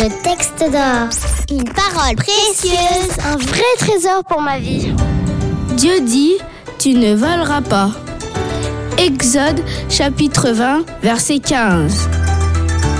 le texte d'or. Une parole précieuse, un vrai trésor pour ma vie. Dieu dit, tu ne voleras pas. Exode chapitre 20, verset 15.